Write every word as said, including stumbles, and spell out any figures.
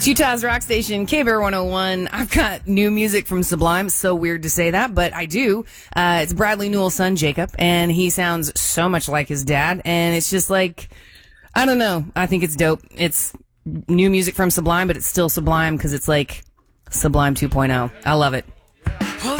It's Utah's rock station, K B R one oh one. I've got new music from Sublime. So weird to say that, but I do. Uh, it's Bradley Newell's son, Jacob, and he sounds so much like his dad. And it's just like, I don't know. I think it's dope. It's new music from Sublime, but it's still Sublime because it's like Sublime two point oh. I love it.